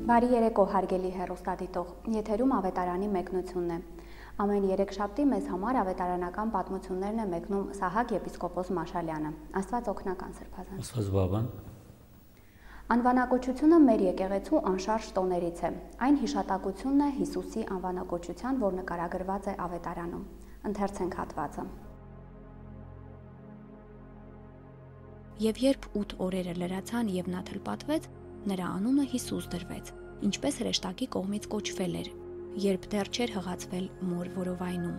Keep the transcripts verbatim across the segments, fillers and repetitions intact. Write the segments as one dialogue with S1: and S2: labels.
S1: Բարի երեկո, հարգելի հեռուստադիտող, եթերում ավետարանի մեկնությունն է։ Ամեն երեքշաբթի մեզ համար ավետարանական պատմություններն է մեկնում Սահակ եպիսկոպոս Մաշալյանը։ Աստված օգնական Սրբազան։
S2: Աստված բավան։
S1: Անվանակոչությունը մեր եկեղեցու անշարժ տոներից է։ Այն հիշատակությունն է Հիսուսի անվանակոչության, որ նկարագրված է ավետարանում։ Ընթերցենք հատվածը։
S3: Եվ երբ ութ օրերը լրացան եւ նա թլպատվեց, նրա անունը Հիսուս դրվեց, ինչպես հրեշտակի կողմից կոչվել էր, երբ դեռ չէր հղացվել մոր որովայնում։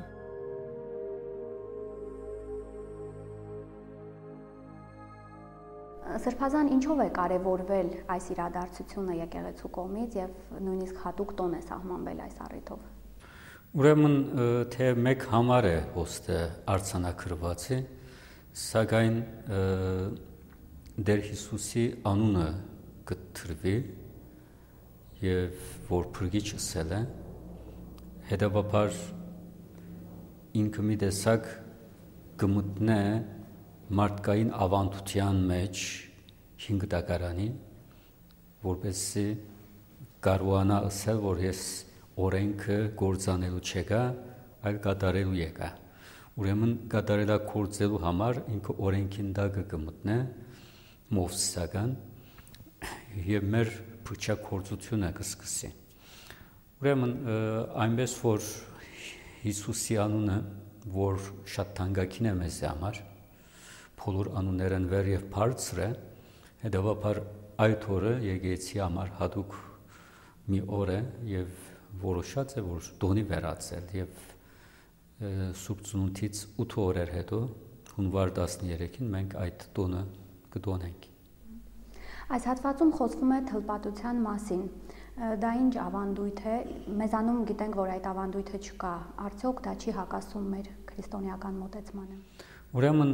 S1: Սրբազան, ինչով է կարևորվել այս իրադարձությունը եկեղեցու կողմից եւ նույնիսկ հատուկ տոն է սահմանվել այս առիթով։
S2: Ուրեմն թե մեկ համար է ոստը արձանագրվածի, սակայն Դեր Հիսուսի անունը կտրվի եւ որ փրկիչ ասել է, հետաբար ինքը մի տեսակ կմտնե մարդկային ավանդության մեջ հինգ դակարանի, որպեսզի կարողանա ասել, որ ես օրենքը գործանելու չեկա, այլ կատարելու եկա։ Ուրեմն կատարելագործելու համար ինքը օրենքին դակը կմտնե մովսիսական եւ մեր փրկչակորձությունը կսկսի։ Ուրեմն այնպես որ Հիսուսի անունը, որ շատ թանկագին է մեզ համար, բոլոր անուններն վեր եւ բարձր է, հետեւաբար այդ օրը եկեղեցի համար հատուկ մի օր է եւ որոշած է, որ տոնի վերածել եւ Սուրբ Ծնունդից ութ օրեր հետո հունվար տասներեքին մենք այդ տոնը կդոնենք։
S1: Այս հատվածում խոսվում է թլպատության մասին։ Դա ինչ ավանդույթ է, մեզանում գիտենք, որ այդ ավանդույթը չկա, արդյոք դա չի հակասում մեր քրիստոնեական մոտեցմանը։
S2: Ուրեմն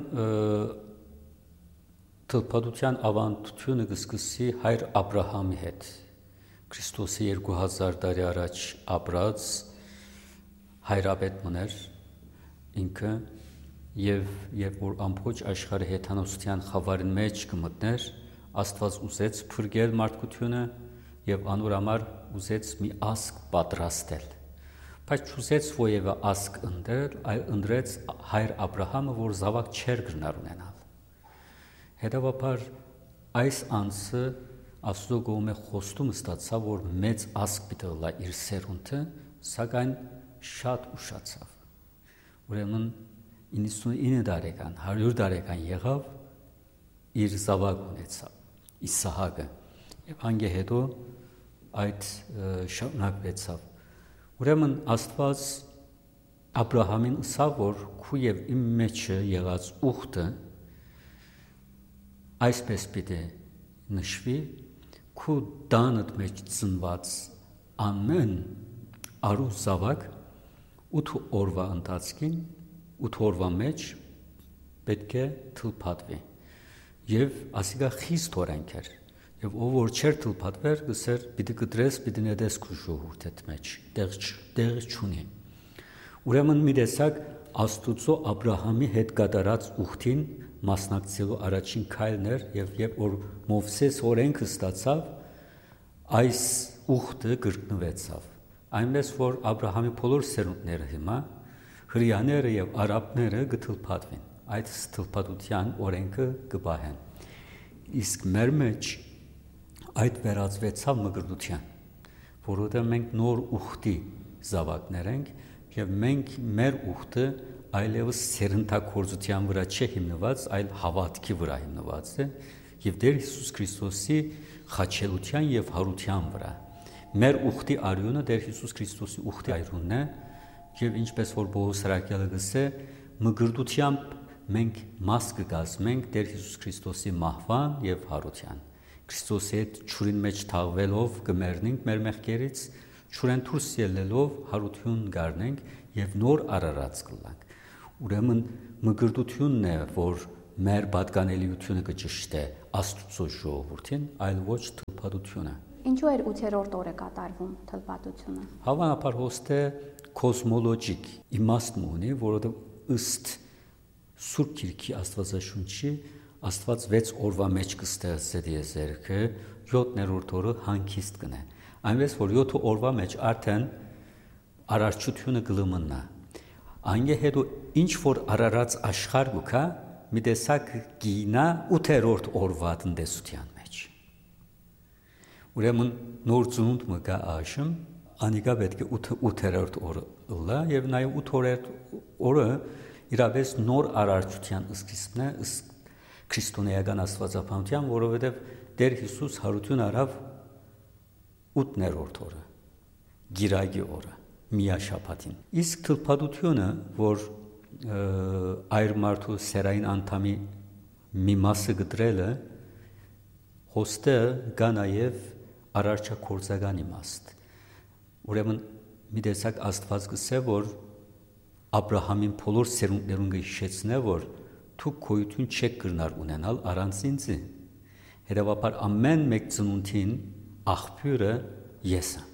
S2: թլպատության ավանդությունը կսկսի հայր Աբրահամի հետ, Քրիստոսի երկու հազար տարի առաջ ապրած հայրապետ մներ ինքը եւ երբ որ ամբողջ աշխարհի հեթանոսության խավարին մեջ կմտներ, Աստված ուզեց փրկել մարդկությունը եւ անոր համար ուզեց մի ասկ պատրաստել։ Բայց չուզեց ովևէ ասկ ընտրել, այլ ընտրեց հայր Աբրահամը, որ զավակ չէր գնար ունենալ։ Հետևաբար այս անձը Աստծո կողմէ խոստում ստացավ, որ մեծ ասկ պիտի լա իր սերունդը, սակայն շատ ուշացավ։ Ուրեմն իննսունինը տարեկան, հարյուր տարեկան եղավ, իր զավակ ունեցավ, Իսահակը, եւ անգե հետո այդ շարունակվեցավ։ Ուրեմն Աստված Աբրահամին ասավ, որ քու եւ իմ մեջը եղած ուխտը այսպես պիտի նշվի, քու տանդ մեջ ծնված ամեն արու զավակ ութ օրվա ընթացքին ութ օրվա մեջ պետք է թլփատվի եւ ասիկա խիստ օրենք էր եւ ով որ չէր թլփատվեր գսեր պիտի կտրես պիտի նետես քու ժողովուրդ մեջ տեղ տեղ չունի ուրեմն մի տեսակ Աստուծո Աբրահամի հետ կատարած ուխտին մասնակցելու առաջին քայլն էր եւ երբ որ Մովսես օրենքը ստացավ այս ուխտը կրկնվեցավ այնպես որ Աբրահամի բոլոր սերունդները հիմա հրեաները եւ արաբները կթլփատվեն այդ թլփատության օրենքը կբահեն իսկ մեր մեջ այդ վերածվեցավ մգրտության որովհետեւ մենք նոր ուխտի զավակներ ենք եւ մենք մեր ուխտը այլևս սերնդակորձության վրա չէ հիմնված այլ հավատքի վրա հիմնված է եւ Տեր Հիսուս Քրիստոսի խաչելության եւ հարության վրա մեր ուխտի արյունը Տեր Հիսուս Քրիստոսի ուխտի արյունն է եւ ինչպես որ Պողոս Սրակյալը գսե մգրտությամբ մենք մաս կգազմենք Տեր Հիսուս Քրիստոսի մահվան եւ հարության Քրիստոսի հետ ճուրին մեջ թաղվելով կմեռնենք մեր մեղքերից ճուրեն դուրս ելնելով հարություն գարնենք եւ նոր արարած կլանք ուրեմն մգրտությունն է որ մեր պատկանելիությունը կճշտե Աստծո ժողովրդին այլ ոչ թլփատությունը
S1: Ինչու էր ութերորդ օրը կատարվում թլփատությունը
S2: Հավանաբար հոստե կոսմոլոգիկ իմաստ ունի որովհետեւ ըստ Սուրբ Գիրքի Աստվածաշունչի Աստված վեց օրվա մեջ կստեղծեց եզերքը, յոթներորդ օրը հանգիստ կնե։ Այնպես որ յոթ օրվա մեջ արդեն արարչությունը գլմնա։ Անգե հետո ինչ որ արարած աշխարհ գուքա մի տեսակ գինա ութերորդ օրվա տնտեսության մեջ։ Ուրեմն նոր ծնունդ մը գա աշմ, անիկա պետք է ութերորդ օրը լա եւ նաեւ ութերորդ օրը իրավես նոր արարչության սկիզբն է քրիստոնեական աստվածապանության, որովհետեւ Տեր Հիսուս հարություն արավ ութերորդ օրը, գիրագի օրը, միաշաբաթին։ Իսկ թլփատությունը, որ այր մարդու սերային անդամի մի մասը գտրելը, հոստը գա նաև արարչակորձական իմաստ։ Ուրեմն մի տեսակ Աստված գսե, որ Աբրահամին բոլոր սերունդներուն գհիշեցնե, որ դուք գոյություն չեք կրնար ունենալ առանց ինձի։ Հետևաբար ամեն մեկ ծնունդին աղբյուրը ես եմ։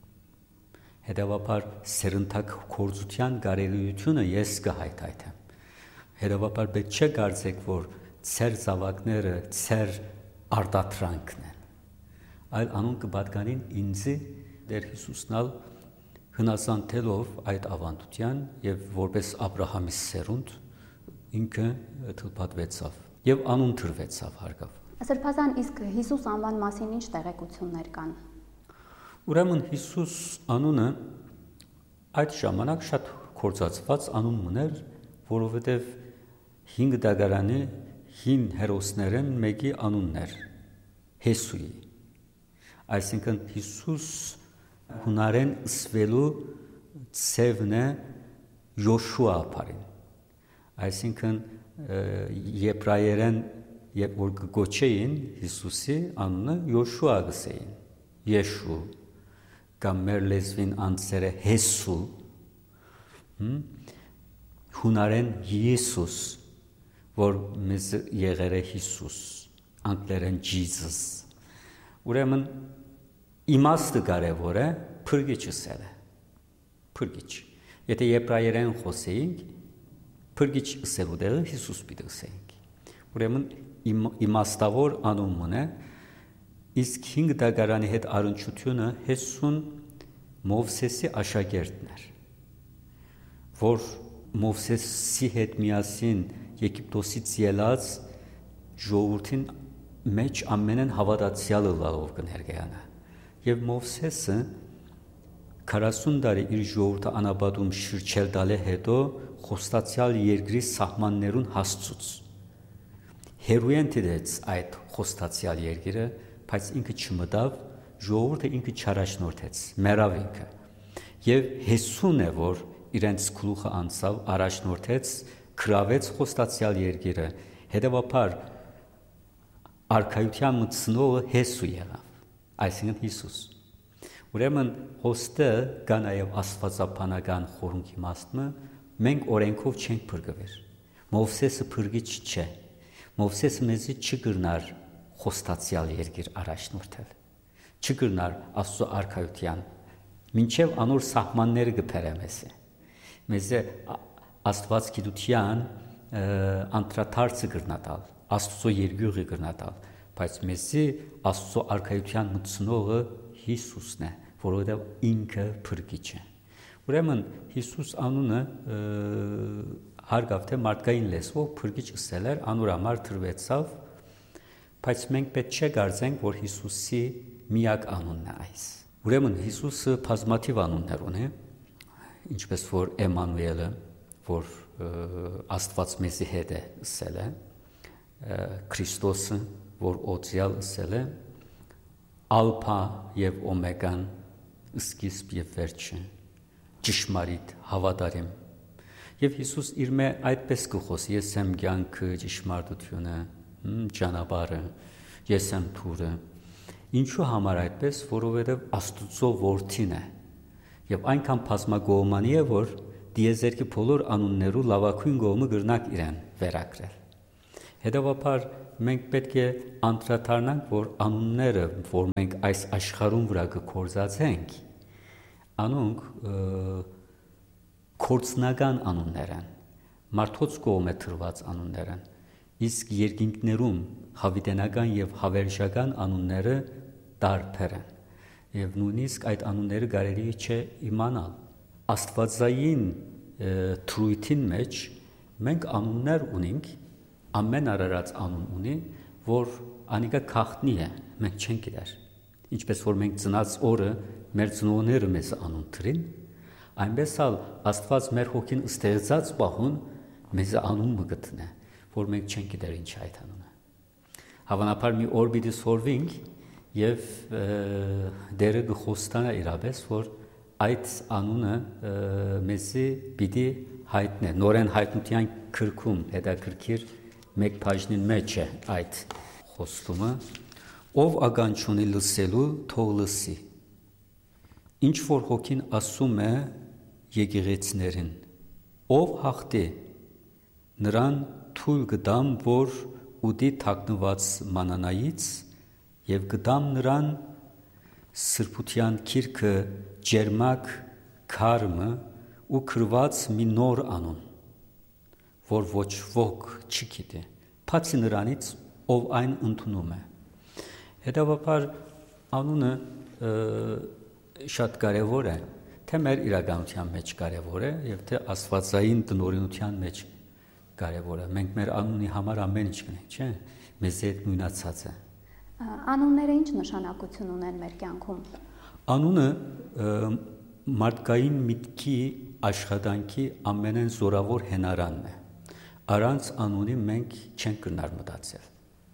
S2: Հետևաբար սերնդակ կորձության գարելիությունը ես կհայթայթեմ։ Հետևաբար պետք չէ կարծեք, որ ծեր զավակները ծեր արտադրանքն են, այլ անուն կպատկանին ինձի Տեր Հիսուսնալ հնասանթելով այդ ավանդության եւ որպես Աբրահամի սերունդ ինքը թլփատվեցավ եւ անուն դրվեցավ հարգավ։
S1: Սրբազան, իսկ Հիսուս անվան մասին ինչ տեղեկություններ կան։
S2: Ուրեմն Հիսուս անունը այդ ժամանակ շատ կորցածված անուն մներ, որովհետև հինգ դագարանի հին հերոսներեն մեկի անունն էր Հեսուի։ Այսինքն Հիսուս հունարեն սվելու ծևն է Յոշուա ապարին։ Այսինքն եբրայերեն երբ որ կգոչեին Հիսուսի անունը Յոշուա գսեին, Եշու, կամ մեր լեզվին անձերը Հեսու, հունարեն Յիսուս, որ մեզ եղեր է Հիսուս, անգլերեն Jesus։ Ուրեմն իմաստը կարևոր է, փրկիչը սել է, փրկիչ։ Եթե եբրայերեն խոսեինք, փրկիչ սելու դերը Հիսուս պիտի ասեինք։ Ուրեմն իմաստավոր անունն է, իսկ հինգ դագարանի հետ առնչությունը Հեսուն Մովսեսի աշակերտն էր, որ Մովսեսի հետ միասին Եգիպտոսից ելած ժողովրդին մեջ ամենեն հավատացյալը լավ կներկայանա։ Եվ Մովսեսը քառասուն տարի իր ժողովրդը անաբադում շրջել տալի հետո խոստացյալ երկրի սահմաններուն հասցուց։ Հերույեն դեց այդ խոստացյալ երկիրը, բայց ինքը չմտավ, ժողովուրդը ինքը չարաշնորթեց, մեռավ ինքը։ Եվ Հեսուն է, որ իրենց գլուխը անցավ, առաջնորդեց, գրավեց խոստացյալ երկիրը, հետևաբար արքայության մտցնողը Հեսու եղավ, այսինքն Հիսուս։ Ուրեմն հոստը կա նաև աստվածաբանական խորհունքի իմաստը, մենք օրենքով չենք փրկվել։ Մովսեսը փրկիչ չէ։ Մովսեսը մեզի չգրնար խոստացյալ երկիր առաջնորդել, չգրնար Աստծո արքայության, մինչև անոր սահմանները կփերը մեզ։ Մեզ Աստված գիտության անդրադարձը կրնատալ, Աստծո երկյուղը կրնատալ, բայց մեզի Աստծո արքայության մտցնողը Հիսուսն է, որովհետև ինքը փրկիչ է։ Ուրեմն Հիսուս անունը հարգավ թե մարդկային լեզվով փրկիչ ասել էր, անոր համար դրվեցավ, բայց մենք պետք չէ կարծենք, որ Հիսուսի միակ անունն է այս։ Ուրեմն Հիսուսը բազմաթիվ անուններ ունի, ինչպես որ Էմանուելը, որ Աստված մեզի հետ է ասել է, Քրիստոսը, որ օծյալ ասել է, Ալփա եւ Օմեգան, սկիզբ եւ վերջը, ճշմարիտ, հավատարիմ։ Եվ Հիսուս իր մե այդպես կխոսի, ես եմ կյանքը, ճշմարտությունը, ճանապարհը, ես եմ թուրը։ Ինչու համար այդպես, որովհետև Աստծո որդին է։ Եվ այնքան բազմագոհմանի է, որ դիեզերքի բոլոր անուններու լավագույն գոհը գրնակ իրեն վերակրել։ Հետևաբար մենք պետք է անդրադառնանք, որ անունները, որ մենք այս աշխարհում վրա կկործածենք, անոնք կորցնական անուններ են, մարդոց կողմէ թրված անուններ են, իսկ երկինքներում հավիտենական եւ հավերժական անունները տարբեր են։ եւ նույնիսկ այդ անունները կարելի չէ իմանալ։ Աստվածային թրույթին մեջ մենք անուններ ունենք, ամեն արարած անուն ունի, որ անիկա քաղտնի է, մենք չենք իրար։ Ինչպես որ մենք ծնած օրը մեր ծնողները մեզ անուն թրին, այնպես էլ Աստված մեր հոգին ստեղծած պահուն մեզ անուն մը գտնե, որ մենք չենք իրար ինչ այդ անունը։ Հավանաբար մի օր պիտի սորվենք եւ դերը գխոստանա իրապես, որ այդ անունը մեզի պիտի հայտնե, նորեն հայտնության քրքում հետաքրքիր մեկ բաժնին մեջ է այդ խոստումը, ով ականջունի լսելու թող լսի։ Ինչ որ հոգին ասում է եկեղեցիներին, ով հաղթի, նրան թույլ կտամ, որ ուտի թաքնված մանանայից եւ կտամ նրան սրբության քիրքը ջերմակ քարմը ու քրված մի նոր անուն, որ ոչ ոք չի գիտի, բացի նրանից, ով այն ընդունում է։ Հետևաբար անունը շատ կարևոր է, թե մեր իրականության մեջ կարևոր է եւ թե աստվածային տնօրինության մեջ կարևոր է։ Մենք մեր անունի համար ամեն ինչ կնենք, չէ՞, մեզ հետ նույնացած է։
S1: Անունները ինչ նշանակություն ունեն մեր կյանքում։
S2: Անունը մարդկային միտքի աշխատանքի ամենեն զորավոր հենարանն է։ Առանց անունի մենք չենք կրնար մտածել։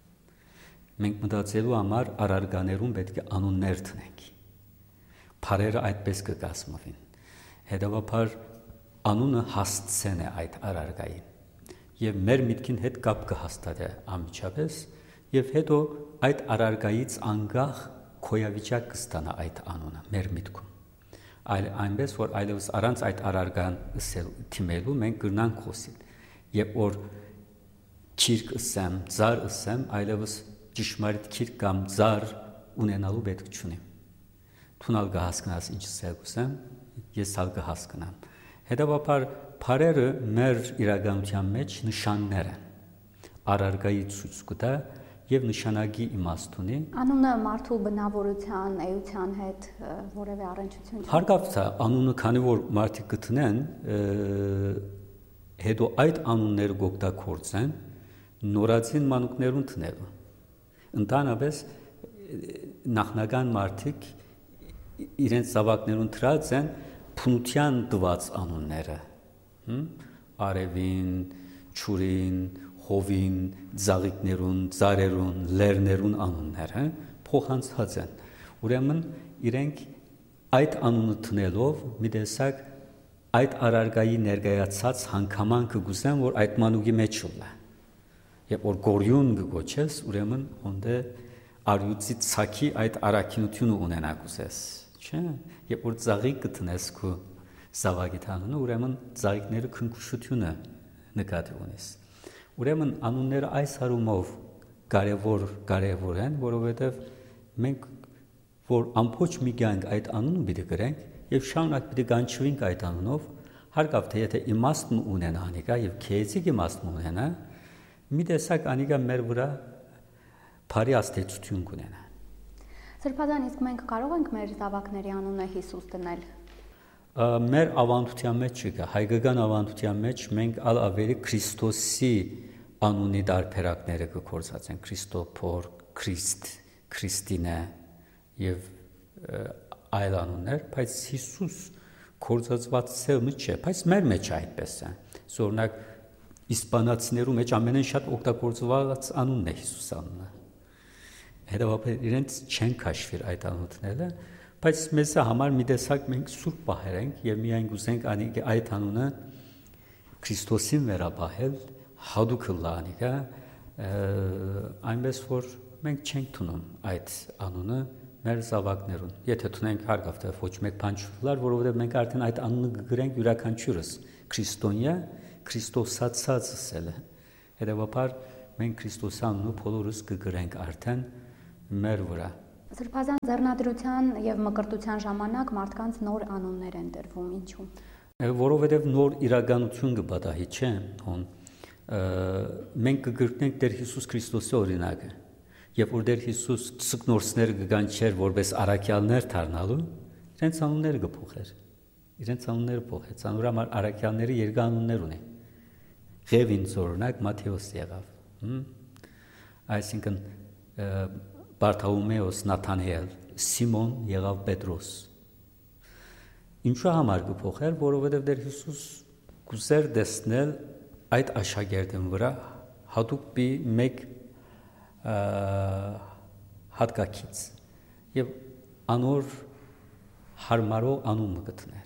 S2: Մենք մտածելու համար առարգաներում պետք է անուններ տնենք։ Փարերը այդպես կկազմվին։ Հետևաբար անունը հասցեն է այդ առարգային։ Եվ մեր միտքին հետ կապ կհաստատի անմիջապես, եւ հետո այդ առարգայից անգախ քոյավիճակ կստանա այդ անունը մեր միտքում։ Այլ այնպես որ այլևս առանց այդ առարգան թիմելու մենք կրնանք խոսել։ Երբ որ քիրք ասեմ, ծար ասեմ, այլևս ճշմարիտ քիրք կամ ծար ունենալու պետք չունի։ Թունալ կհասկանաս ինչ ասեմ, ես ալ կհասկանամ։ Հետևաբար փարերը մեր իրականության մեջ նշաններ են։ Առարգայի ցույց կտա եւ նշանակի իմաստ ունի։
S1: Անունը մարդու բնավորության, էության հետ որևէ առնչություն չունի։
S2: Հարկավ է անունը, քանի որ մարդիկ գտնեն, հետո այդ անունները գօգտագործեն նորածին մանուկներուն տնելու։ Ընդհանրապես նախնական մարդիկ իրենց զավակներուն դրած են փնության տված անունները։ Արևին, ճուրին, հովին, ծաղիկներուն, ծարերուն, լերներուն անունները փոխանցած են։ Ուրեմն իրենք այդ անունը տնելով մի տեսակ այդ առարգայի ներկայացած հանգամանքը գուզեն, որ այդ մանուկի մեջ ուլա։ Երբ որ գորյուն կգոչես, ուրեմն ոնդե արյուծի ցակի այդ առաքինությունը ունենա գուզես, չէ՞։ Երբ որ ծաղիկ կտնես քո զավակի անունը, ուրեմն ծաղիկները քնքուշությունը նկատի ունես։ Ուրեմն անունները այս հարումով կարևոր կարևոր են, որովհետև մենք որ ամբողջ մի կյանք այդ անունը պիտի գրենք եւ շարունակ պիտի կանչվենք այդ անունով, հարկավ թե եթե իմաստ ունենա անիկա եւ քեզիկ իմաստ ունենա, մի տեսակ անիկա մեր վրա բարի աստեցություն կունենա։
S1: Սրբազան, իսկ մենք կարող ենք մեր զավակների անունը Հիսուս դնել։
S2: Մեր ավանդության մեջ չկա, հայկական ավանդության մեջ մենք ալ ավելի Քրիստոսի անունի դարբերակները կգործածեն, Քրիստոփոր, Քրիստ, Քրիստինե եւ այլ անուններ, բայց Հիսուս գործածված ցելը չէ, բայց մեր մեջ այդպես է։ Օրինակ իսպանացիներու մեջ ամենեն շատ օգտագործված անունն է Հիսուս անունը։ Հետևաբար իրենց չեն քաշվիր այդ անունները, բայց մեզ համար մի տեսակ մենք սուրբ պահենք եւ միայն գուզենք անիկի այդ անունը Քրիստոսին վերապահել, հadouk լանիկա, այնպես որ մենք չենք թունում այդ անունը մեր զավակներուն։ Եթե թունենք հարկավ թե ոչ մեկ բան չլար, որովհետեւ մենք արդեն այդ անունը գրենք յուրաքանչյուրս Քրիստոնյա, Քրիստոսացած ասել է։ Հետևաբար մենք Քրիստոսի անունը բոլորս կգրենք արդեն մեր վրա։
S1: Սրբազան ձեռնադրության եւ մկրտության ժամանակ մարդկանց նոր անուններ են տրվում, ինչու՞։
S2: Որովհետեւ նոր իրականություն կպատահի, չէ՞, հոն մենք կգրկնենք Տեր Հիսուս Քրիստոսի օրինակը։ Եվ որ դեր Հիսուս ծկնորսները կգան չեր որպես առաքյալներ դառնալու, իրենց անունները կփոխեր։ Իրենց անունները փոխեց։ Անոր համար առաքյալները երկու անուններ ունեն։ Ղևին զորնակ Մատթեոս եղավ։ Այսինքն Բարթոլոմեոս Նաթանայել, Սիմոն եղավ Պետրոս։ Ինչու համար կփոխեր, որովհետև դեր Հիսուս կուզեր տեսնել այդ աշակերտին վրա հատուկ մի մեկ հատկակից եւ անոր հարմարող անունը գտներ։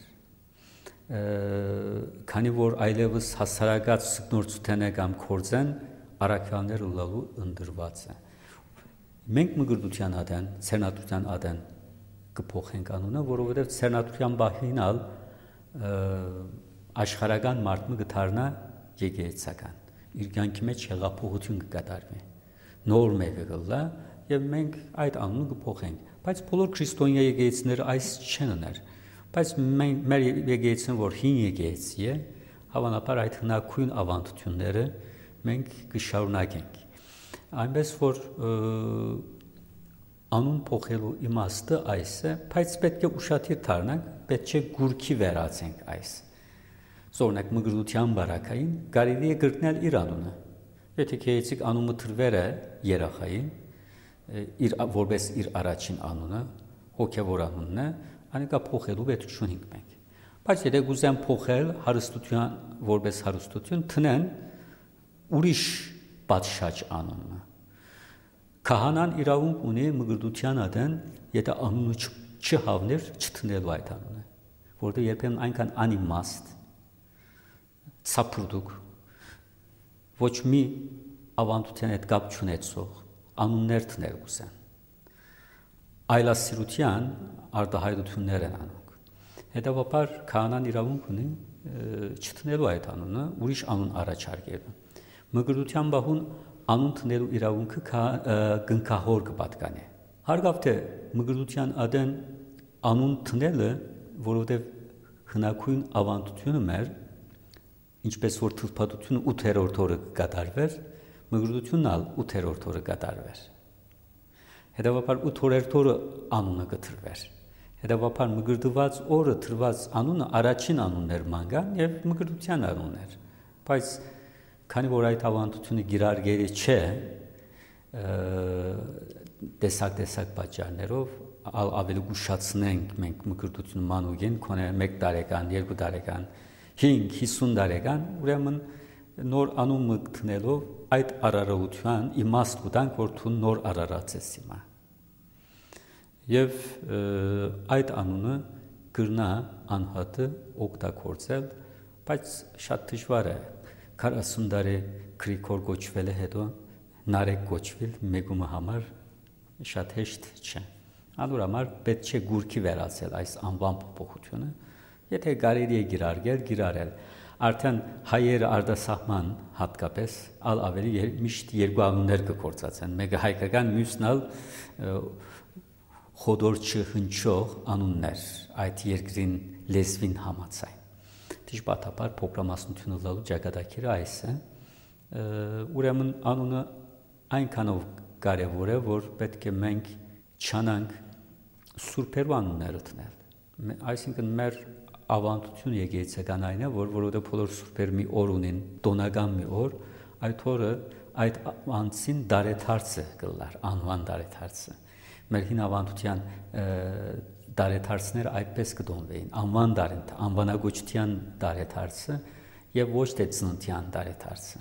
S2: Քանի որ այլևս հասարակած սկնորցութենը կամ կորձեն առաքյալներ ուլալու ընդրված է։ Մենք մգրդության ադեն, ցերնատության ադեն կփոխենք անունը, որովհետև ցերնատության բահինալ աշխարհական մարդը կդառնա եկեղեցական։ Իր կյանքի մեջ հեղափոխություն կկատարվի։ Նոր մեկը կլա եւ մենք այդ անունը կփոխենք։ Բայց բոլոր քրիստոնյա եկեղեցիները այս չեն ուներ։ Բայց մենք մեր եկեղեցին, որ հին եկեղեցի է, հավանաբար այդ հնագույն ավանդությունները մենք կշարունակենք։ Այնպես որ անուն փոխելու իմաստը այս է, բայց պետք է ուշադիր դառնանք, պետք է գուրքի վերացենք այս։ Զորնակ մգրդության բարակային կարելի է գրկնել իր անունը։ Եթե քեյցիկ անունը թրվեր է երախային, իր որպես իր առաջին անունը, հոգևոր անունն է, անիկա փոխելու պետք չունենք մենք։ Բայց եթե գուզեն փոխել հարստության որպես հարստություն, տնեն ուրիշ պատշաճ անունը։ Քահանան իրավունք ունի մգրդության ադեն, եթե անունը չհավներ, չտնելու այդ անունը, որտեղ երբեմն այնքան անիմաստ, ցապրուդուկ, ոչ մի ավանդության հետ կապ չունեցող անուններ տնել կուզեն։ Այլասիրության արտահայտություններ են անում։ Հետևաբար քահանան իրավունք ունի չտնելու այդ անունը, ուրիշ անուն առաջարկելու։ Մգրդության բահուն անուն տնելու իրավունքը գնքահոր կպատկանե։ Հարգավ թե մգրդության ադեն անուն տնելը, որովհետև հնագույն ավանդությունը մեր, ինչպես որ թվպատությունը ութերորդ օրը կկատարվեր, մգրդությունն ալ ութերորդ օրը կատարվեր։ Հետևաբար ութերորդ օրը անունը կտրվեր։ Հետևաբար մգրդված օրը տրված անունը առաջին անուններ մանգան եւ մգրդության անուններ։ Բայց քանի որ այդ ավանդությունը գիրարգելի չէ, տեսակ-տեսակ պատճառներով ավելի ուշացնենք մենք մգրդությունը մանուկին, քոնե մեկ տարեկան, երկու տարեկան, հինգ, հիսուն տարեկան, ուրեմն նոր անուն մտնելով այդ արարողության իմաստ կտանք, որ դու նոր արարած ես հիմա։ Եվ այդ անունը գրնա անհատը օգտագործել, բայց շատ դժվար է։ քառասուն տարի քրիկոր կոչվել է հետո նարեկ կոչվել մեգումը համար շատ հեշտ չէ։ Անոր համար պետք է գուրքի վերացել այս անվան փոփոխությունը, եթե կարելի է գիրարգել, գիրարել։ Արդեն հայերը արտասահման հատկապես ալ ավելի միշտ երկու անուններ կգործածեն, մեկը հայկական, մյուսն ալ խոդոր չհնչող անուններ, այդ երկրին լեզվին համաձայն։ Դժբախտաբար փոքրամասնությունը լալու ճակատագիրը այս է, ուրեմն անունը այնքանով կարևոր է, որ պետք է մենք չանանք սուրբերու անունները տնել։ Այսինքն մեր ավանդություն եկեղեցական այն է, որ որովհետև բոլոր սուրբեր մի օր ունեն, տոնական մի օր, այդ օրը այդ անձին դարեթարցը կլար, անվան դարեթարցը։ Մեր հին ավանդության դարեթարցները այդպես կդոնվեին, անվան դարենթ, անվանագոչության դարեթարցը եւ ոչ թե ծննդյան դարեթարցը։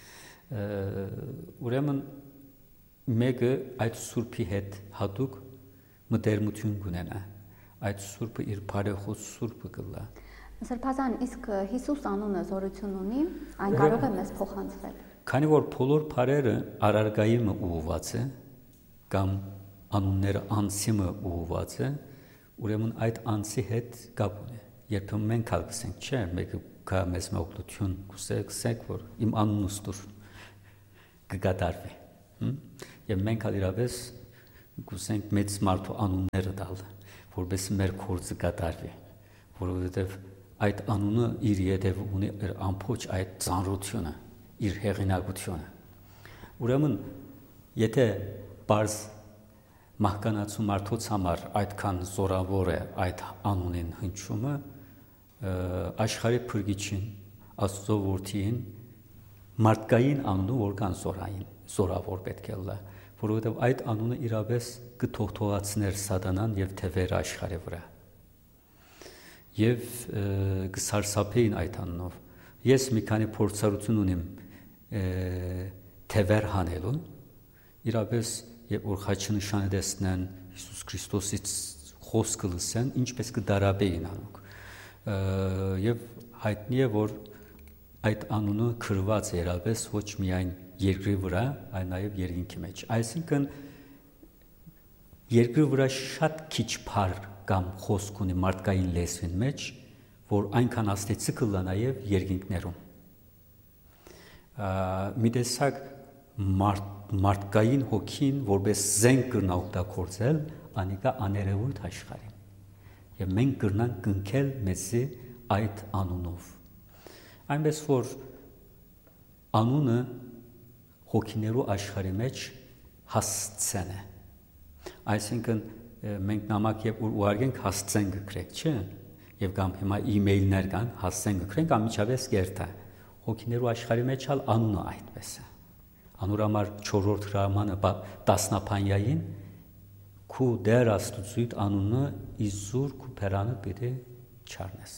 S2: Ուրեմն մեկը այդ սուրբի հետ հատուկ մտերմություն կունենա, այդ սուրբը իր բարեխոս սուրբը կլա։
S1: Սրբազան, իսկ Հիսուս անունը զորություն ունի, այն կարող է մեզ փոխանցվել։ Քանի
S2: որ բոլոր բարերը արարգայինը ուղղված է կամ անունները անձիմը ուղղված է, ուրեմն այդ անձի հետ կապ ունի։ Երբեմն մենք հալկսենք, չէ, մեկը կա մեզ մօգնություն, կուսեք, որ իմ անունս դուր կգադարվի։ Եվ մենք հալիրավես կուսենք մեծ մարդու անունները տալ, որպես մեր կորձը կատարվի, որովհետև այդ անունը իր ետև ունի իր ամբողջ այդ ծանրությունը, իր հեղինակությունը։ Ուրեմն, եթե բարձ մահկանացու մարդոց համար այդքան զորավոր է այդ անունին հնչումը, աշխարհի փրկիչին, Աստծո որդին մարդկային անունը որքան զորային, զորավոր պետք է լա, որովհետև այդ անունը իրապես կթողթողացներ սատանան եւ թևեր աշխարհի վրա։ Եվ կսարսափեին այդ անունով։ Ես մի քանի փորձառություն ունիմ թևեր հանելու, իրապես երբ որ խաչի նշանը տեսնեն, Հիսուս Քրիստոսից խոսքը լսեն, ինչպես կդարաբեին անոնք։ Եվ հայտնի է, որ այդ անունը քրված է իրապես ոչ միայն երկրի վրա, այլ նաև երկինքի մեջ։ Այսինքն երկրի վրա շատ քիչ բառ կամ խոսք ունի մարդկային լեզվին մեջ, որ այնքան աստեցիկ կլա նաև երկինքներում։ Մի տեսակ մարդկային հոգին որպես զենք կրնա օգտագործել, անիկա աներևույթ աշխարհին։ Եվ մենք կրնանք կնքել մեզի այդ անունով։ Այնպես որ անունը հոգիներու աշխարհի մեջ հասցեն է։ Այսինքն մենք նամակ երբ ուղարկենք հասցեն գրենք, չէ՞։ Եվ կամ հիմա email-ներ կան, հասցեն գրենք, ամիջապես կերտա։ Հոգիներու աշխարհի մեջ ալ անունը այդպես է։ Անոր համար չորրորդ հրամանը տասնապանյային քու դեր Աստծույթ անունը իզուր քու փերանը պիտի չառնես։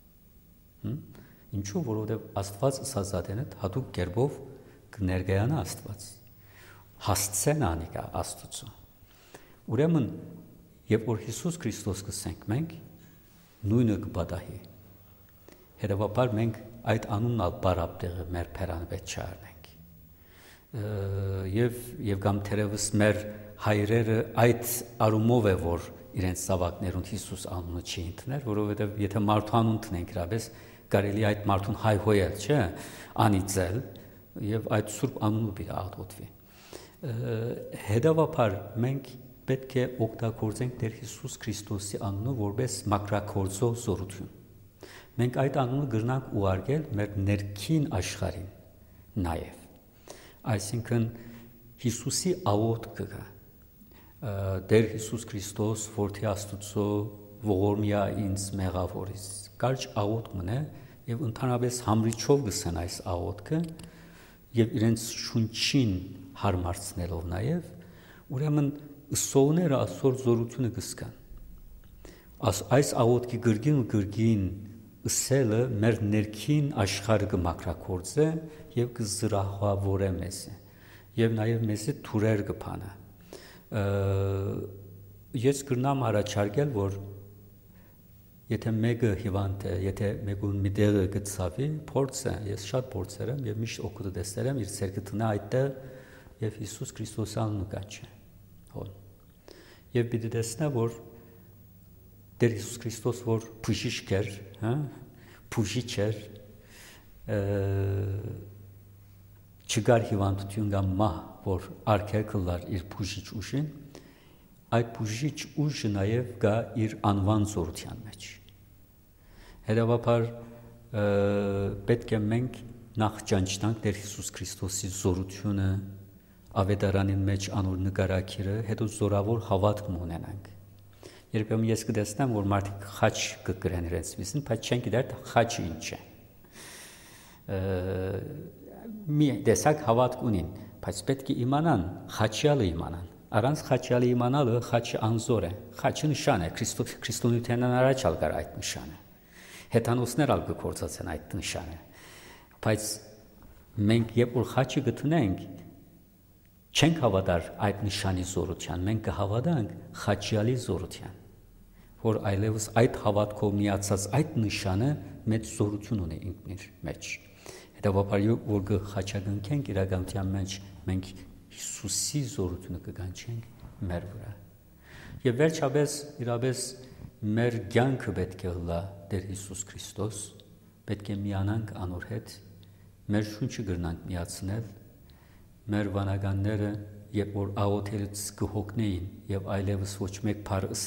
S2: Ինչու, որովհետև Աստված սազատենը հատուկ կերպով կներկայանա Աստված։ Հասցեն անիկա Աստծո։ Ուրեմն, երբ որ Հիսուս Քրիստոս կսենք մենք, նույնը կպատահի։ Հետևաբար մենք այդ անունն ալ բարապտեղը մեր փերանը պետք չառնենք։ Եվ եւ կամ թերևս մեր հայրերը այդ արումով է, որ իրենց զավակներուն Հիսուս անունը չի ընդունել, որովհետև եթե մարդու անուն տնենք իրապես կարելի այդ մարդուն հայհոյել, չէ՞, անիծել եւ այդ սուրբ անունը պիտի աղոթվի։ Հետևաբար մենք պետք է օգտագործենք Տեր Հիսուս Քրիստոսի անունը որպես մակրագործող զորություն։ Մենք այդ անունը գրնանք ուղարկել մեր ներքին աշխարհին նաև։ Այսինքն Հիսուսի աղոթքը կա։ Տեր Հիսուս Քրիստոս, որդի Աստծո, ողորմիա ինձ մեղավորից։ Կարճ աղոթք մնա եւ ընդհանրապես համրիչով գսեն այս աղոթքը եւ իրենց շունչին հարմարցնելով նաև, ուրեմն ուսողները այսօր զորությունը կսկան։ Այս աղոթքի գրգին ու գրգին ըսելը մեր ներքին աշխարհը կմակրագործե եւ կզրահավորե մեզ եւ նաեւ մեզի թուրեր կփանա։ Ես կրնամ առաջարկել, որ եթե մեկը հիվանդ է, եթե մեկուն մի տեղը գծավի, փորձը, ես շատ փորձեր եմ եւ միշտ օգուտ դեսել եմ իր ցերկը տնա այդտեղ եւ Հիսուս Քրիստոսի անունը կանչե։ Հոն։ Եվ պիտի տեսնա, որ Տեր Հիսուս Քրիստոս որ բուժիչ էր, հա, բուժիչ էր, չգար հիվանդություն կամ մահ, որ արգել կլար իր բուժիչ ուժին, այդ բուժիչ ուժը նաև գա իր անվան զորության մեջ։ Հետևաբար պետք է մենք նախ ճանչնանք Տեր Հիսուս Քրիստոսի զորությունը, ավետարանին մեջ անոր նկարագիրը, հետո զորավոր հավատք ունենանք։ Երբեմն ես կտեսնեմ, որ մարդիկ խաչ կգրեն իրենց վիզին, բայց չեն գիտեր խաչը ինչ է։ Մի տեսակ հավատք ունին, բայց պետք է իմանան, խաչյալը իմանան։ Առանց խաչյալը իմանալը խաչը անզոր է։ Խաչը նշան է, քրիստոնեությանն առաջ ալ գար այդ նշանը։ Հեթանոսներ ալ կգործացեն այդ նշանը։ Բայց մենք երբ որ խաչը գտնենք, չենք հավատար այդ նշանի զորության, մենք կհավատանք խաչյալի զորության, որ այլևս այդ հավատքով միացած այդ նշանը մեծ զորություն ունի ինքնիր մեջ։ Հետևաբար որ կխաչագնքենք իրականության մեջ մենք Հիսուսի զորությունը կգանչենք մեր վրա։ Եվ վերջապես իրապես մեր կյանքը պետք է լա Տեր Հիսուս Քրիստոս, պետք է միանանք անոր հետ, մեր շունչը գրնանք միացնել, մեր վանականները երբ որ աղոթելուց կհոգնեին եւ այլևս ոչ մեկ բառ